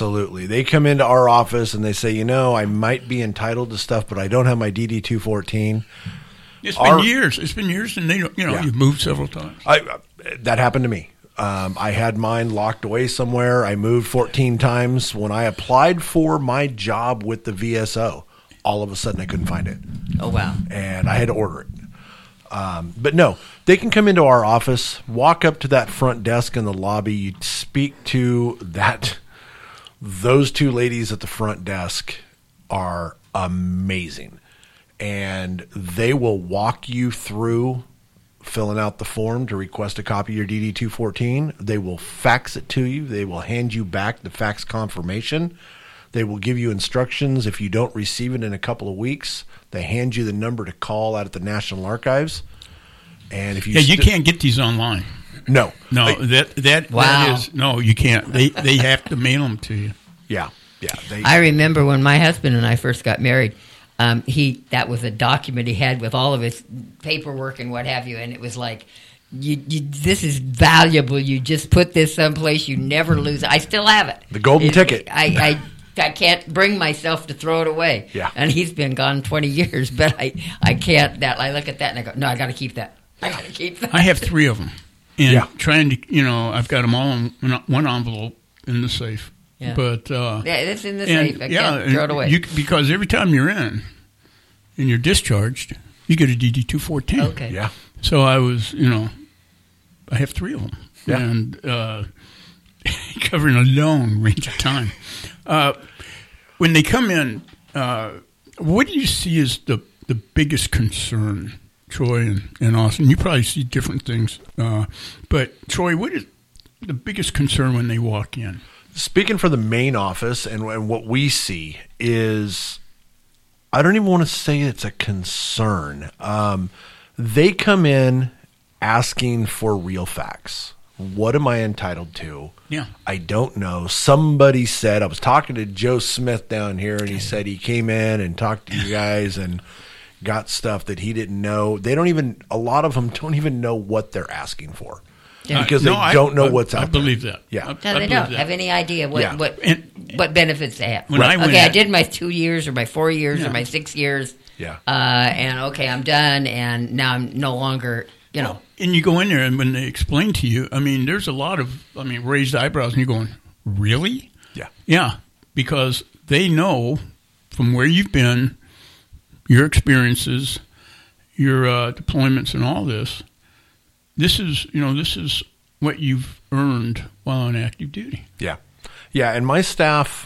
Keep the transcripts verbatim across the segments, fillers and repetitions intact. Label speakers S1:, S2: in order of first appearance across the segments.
S1: Absolutely. They come into our office and they say, you know, I might be entitled to stuff, but I don't have my D D two fourteen.
S2: It's been our, years. It's been years, and they, you know, yeah. you've moved several times.
S1: I, that happened to me. Um, I had mine locked away somewhere. I moved fourteen times. When I applied for my job with the V S O, all of a sudden I couldn't find it.
S3: Oh, wow.
S1: And I had to order it. Um, but no, they can come into our office, walk up to that front desk in the lobby. You speak to that. Those two ladies at the front desk are amazing. And they will walk you through filling out the form to request a copy of your D D two fourteen. They will fax it to you. They will hand you back the fax confirmation. They will give you instructions. If you don't receive it in a couple of weeks, they hand you the number to call out at the National Archives. And if you
S2: yeah, you
S1: st-
S2: can't get these online.
S1: No,
S2: no,
S1: I,
S2: that that
S3: wow.
S2: that is no, you can't. They they have to mail them to you.
S1: Yeah, yeah. They,
S3: I remember when my husband and I first got married. Um, he that was a document he had with all of his paperwork and what have you, and it was like, you, you, this is valuable. You just put this someplace, you never lose it. I still have it.
S1: The golden
S3: it,
S1: ticket.
S3: I, I I can't bring myself to throw it away.
S1: Yeah.
S3: And he's been gone twenty years, but I, I can't. That I look at that and I go, no, I got to keep that. I got to keep that.
S2: I have three of them, and
S1: yeah.
S2: trying to, you know, I've got them all in one envelope in the safe.
S3: Yeah.
S2: But uh,
S3: yeah, it's in the
S2: and,
S3: safe. I
S2: yeah,
S3: can't throw it away.
S2: You, because every time you're in and you're discharged, you get a D D two fourteen.
S3: Okay.
S1: Yeah.
S2: So I was, you know, I have three of them,
S1: yeah.
S2: and uh, covering a long range of time. Uh, when they come in, uh, what do you see as the, the biggest concern, Troy and, and Austin? You probably see different things. Uh, but, Troy, what is the biggest concern when they walk in?
S1: Speaking for the main office and, and what we see is, I don't even want to say it's a concern. Um, they come in asking for real facts. What am I entitled to?
S2: Yeah.
S1: I don't know. Somebody said, I was talking to Joe Smith down here, and he said he came in and talked to you guys and got stuff that he didn't know. They don't even, a lot of them don't even know what they're asking for.
S3: Yeah.
S1: Because
S2: no,
S1: they don't
S2: I,
S1: know
S2: I,
S1: what's out
S2: I
S1: there.
S2: believe that.
S1: Yeah.
S2: I,
S3: No,
S2: I
S3: they
S2: believe
S3: don't
S2: that.
S3: have any idea what
S1: Yeah.
S3: what,
S2: And,
S3: what benefits they have.
S2: When I went
S3: okay, I
S2: at-
S3: did my two years or my four years
S2: Yeah.
S3: or my six years.
S1: Yeah.
S3: Uh, and okay, I'm done, and now I'm no longer, you know.
S2: And you go in there, and when they explain to you, I mean, there's a lot of, I mean, raised eyebrows, and you're going, really?
S1: Yeah.
S2: Yeah, because they know from where you've been, your experiences, your uh, deployments and all this, this is, you know, this is what you've earned while on active duty.
S1: Yeah. Yeah, and my staff,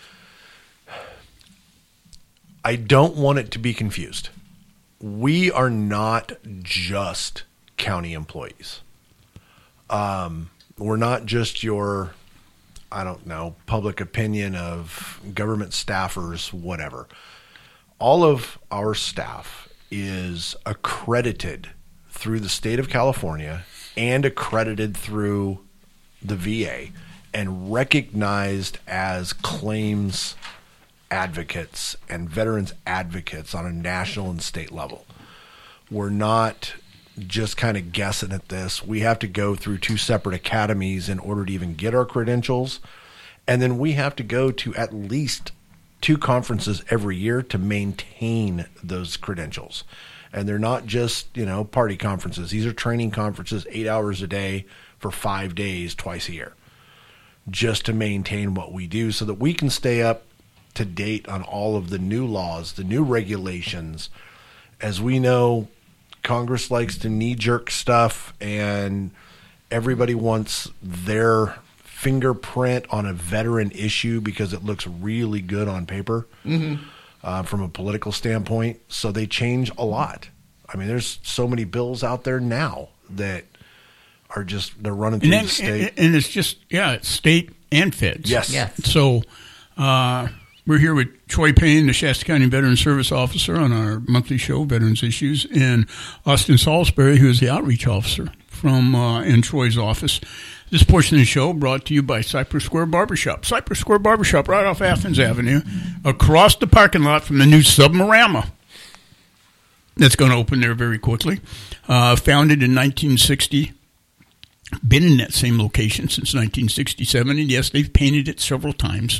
S1: I don't want it to be confused. We are not just county employees. Um, we're not just your, I don't know, public opinion of government staffers, whatever. All of our staff is accredited through the state of California and accredited through the V A and recognized as claims advocates and veterans advocates on a national and state level. We're not just kind of guessing at this. We have to go through two separate academies in order to even get our credentials. And then we have to go to at least two conferences every year to maintain those credentials. And they're not just, you know, party conferences. These are training conferences, eight hours a day for five days, twice a year, just to maintain what we do so that we can stay up to date on all of the new laws, the new regulations. As we know, Congress likes to knee-jerk stuff, and everybody wants their fingerprint on a veteran issue because it looks really good on paper. Mm-hmm. Uh, from a political standpoint, so they change a lot. I mean, there's so many bills out there now that are just, they're running through
S2: and then,
S1: the state.
S2: And it's just, yeah, it's state and feds.
S1: Yes.
S3: Yes.
S2: So uh, we're here with Troy Payne, the Shasta County Veteran Service Officer on our monthly show, Veterans Issues, and Austin Salisbury, who is the Outreach Officer from uh, in Troy's office. This portion of the show brought to you by Cypress Square Barbershop. Cypress Square Barbershop right off Athens Avenue, across the parking lot from the new Submarama. That's going to open there very quickly. Uh, founded in nineteen sixty. Been in that same location since nineteen sixty-seven. And yes, they've painted it several times.